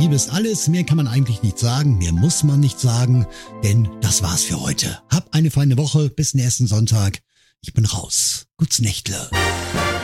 Liebe ist alles, mehr kann man eigentlich nicht sagen, mehr muss man nicht sagen, denn das war's für heute. Hab eine feine Woche, bis nächsten Sonntag. Ich bin raus. Guts Nächtle.